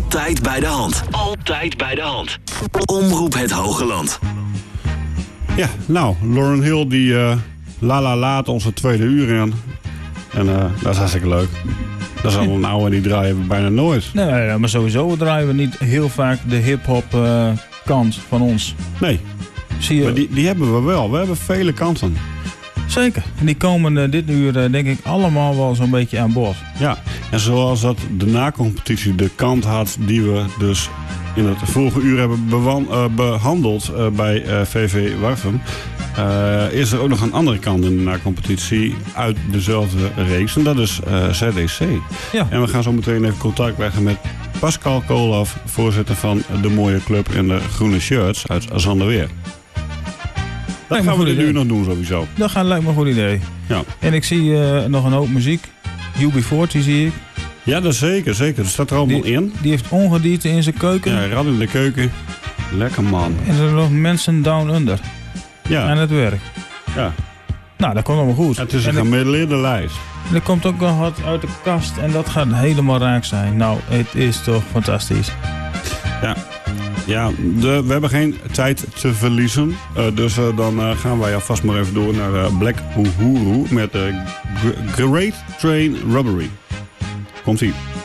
Altijd bij de hand. Altijd bij de hand. Omroep het Hogeland. Ja, nou, Lauryn Hill die laat onze tweede uur in. En dat is hartstikke leuk. Dat is al een oude, die draaien we bijna nooit. Nee, maar sowieso draaien we niet heel vaak de hip-hop kant van ons. Nee, Zie je? maar die hebben we wel. We hebben vele kanten. Zeker. En die komen dit uur denk ik allemaal wel zo'n beetje aan bod. Ja, en zoals dat de na-competitie de kant had die we dus in het vorige uur hebben behandeld bij VV Warfum, is er ook nog een andere kant in de na-competitie uit dezelfde reeks. En dat is ZDC. Ja. En we gaan zo meteen even contact leggen met Pascal Koolhof, voorzitter van de mooie club in de groene shirts uit Zanderweer. Dat gaan we dit uur nog doen sowieso. Dat lijkt me een goed idee. Ja. En ik zie nog een hoop muziek. UB40 zie ik. Ja, dat zeker. Dat staat er allemaal in. Die heeft ongedierte in zijn keuken. Ja, rad in de keuken. Lekker man. En er zijn nog mensen down under. Ja. Aan het werk. Ja. Nou, dat komt allemaal goed. Het is een en gemêleerde lijst. er komt ook nog wat uit de kast. En dat gaat helemaal raak zijn. Nou, het is toch fantastisch. Ja. Ja, we hebben geen tijd te verliezen. Dus dan gaan wij alvast maar even door naar Black Uhuru met Great Train Robbery. Komt-ie.